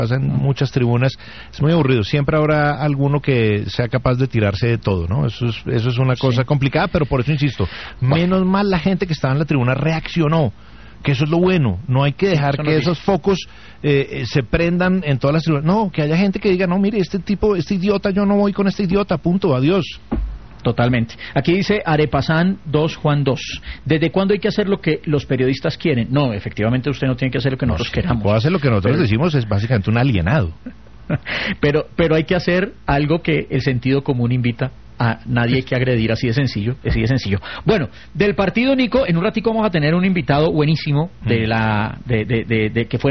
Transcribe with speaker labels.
Speaker 1: pasa en muchas tribunas, es muy aburrido. Siempre habrá alguno que sea capaz de tirarse de todo, ¿no? Eso es una cosa complicada, pero por eso insisto, menos mal la gente que estaba en la tribuna reaccionó, que eso es lo bueno. No hay que dejar que esos focos se prendan en todas las tribunas. No, que haya gente que diga, no, mire, este idiota, yo no voy con este idiota, punto, adiós.
Speaker 2: Totalmente. Aquí dice Arepasán 2 Juan 2. ¿Desde cuándo hay que hacer lo que los periodistas quieren? No, efectivamente usted no tiene que hacer lo que nosotros queramos.
Speaker 1: Puede hacer lo que nosotros decimos, es básicamente un alienado.
Speaker 2: Pero hay que hacer algo que el sentido común invita. A nadie hay que agredir, así de sencillo. Bueno, del partido, Nico, en un ratico vamos a tener un invitado buenísimo de que fue